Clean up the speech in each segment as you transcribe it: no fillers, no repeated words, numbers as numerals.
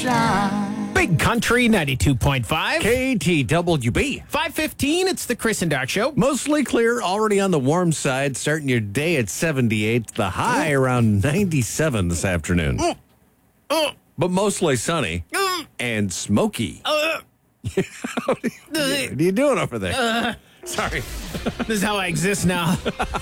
sunshine. Big Country 92.5. KTWB. 5:15, it's the Chris and Doc Show. Mostly clear, already on the warm side, starting your day at 78. The high around 97 this afternoon. But mostly sunny and smoky. What are you doing over there? Sorry. This is how I exist now.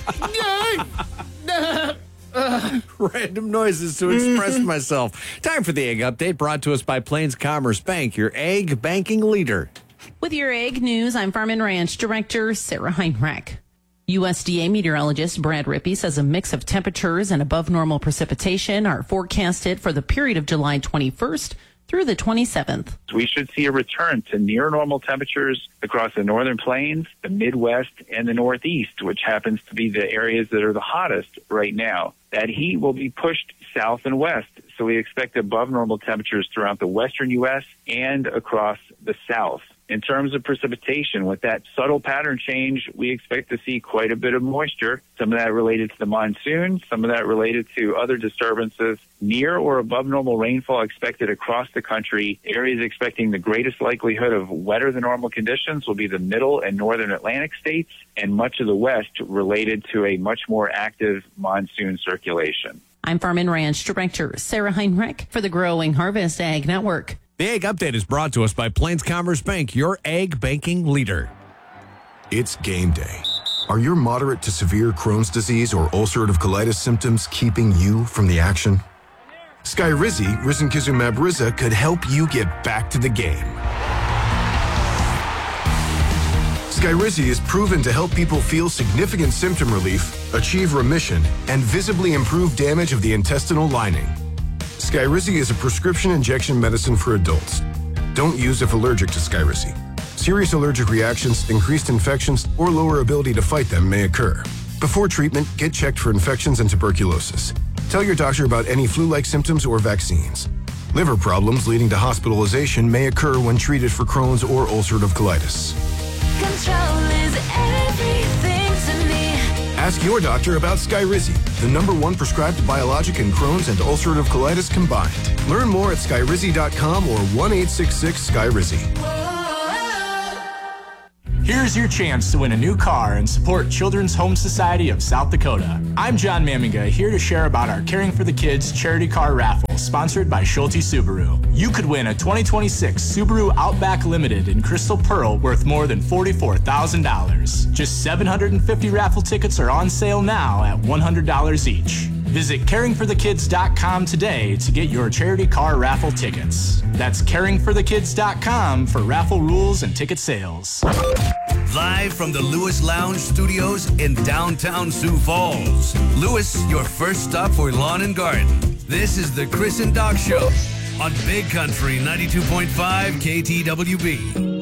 Random noises to express myself. Time for the Egg Update, brought to us by Plains Commerce Bank, your egg banking leader. With your egg news, I'm Farm and Ranch Director Sarah Heinrich. USDA meteorologist Brad Rippey says a mix of temperatures and above normal precipitation are forecasted for the period of July 21st through the 27th. We should see a return to near normal temperatures across the northern plains, the Midwest, and the Northeast, which happens to be the areas that are the hottest right now. That heat will be pushed south and west, so we expect above normal temperatures throughout the western U.S. and across the south. In terms of precipitation, with that subtle pattern change, we expect to see quite a bit of moisture, some of that related to the monsoon, some of that related to other disturbances. Near or above normal rainfall expected across the country. Areas expecting the greatest likelihood of wetter than normal conditions will be the middle and northern Atlantic states, and much of the west related to a much more active monsoon circulation. I'm Farm and Ranch Director Sarah Heinrich for the Growing Harvest Ag Network. The Egg Update is brought to us by Plains Commerce Bank, your egg banking leader. It's game day. Are your moderate to severe Crohn's disease or ulcerative colitis symptoms keeping you from the action? Skyrizi, risankizumab Riza, could help you get back to the game. Skyrizi is proven to help people feel significant symptom relief, achieve remission, and visibly improve damage of the intestinal lining. Skyrizi is a prescription injection medicine for adults. Don't use if allergic to Skyrizi. Serious allergic reactions, increased infections, or lower ability to fight them may occur. Before treatment, get checked for infections and tuberculosis. Tell your doctor about any flu-like symptoms or vaccines. Liver problems leading to hospitalization may occur when treated for Crohn's or ulcerative colitis. Control is everything to me. Ask your doctor about Skyrizi, the #1 prescribed biologic in Crohn's and ulcerative colitis combined. Learn more at skyrizi.com or 1-866-SKYRIZI. Here's your chance to win a new car and support Children's Home Society of South Dakota. I'm John Maminga, here to share about our Caring for the Kids charity car raffle sponsored by Schulte Subaru. You could win a 2026 Subaru Outback Limited in Crystal Pearl worth more than $44,000. Just 750 raffle tickets are on sale now at $100 each. Visit caringforthekids.com today to get your charity car raffle tickets. That's caringforthekids.com for raffle rules and ticket sales. Live from the Lewis Lounge Studios in downtown Sioux Falls. Lewis, your first stop for lawn and garden. This is the Chris and Doc Show on Big Country 92.5 KTWB.